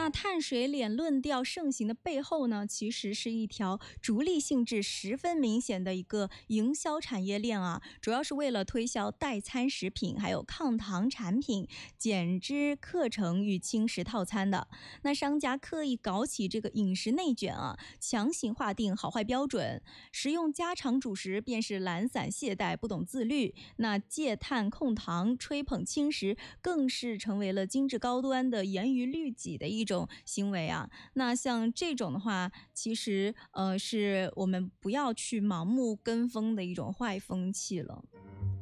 那碳水脸论调盛行的背后呢，其实是一条逐利性质十分明显的一个营销产业链啊，主要是为了推销代餐食品，还有抗糖产品、减脂课程与轻食套餐的。那商家刻意搞起这个饮食内卷啊，强行划定好坏标准，食用家常主食便是懒散懈怠、不懂自律。那戒碳控糖、吹捧轻食，更是成为了精致高端的严于律己的一种行为啊。那像这种的话，其实是我们不要去盲目跟风的一种坏风气了。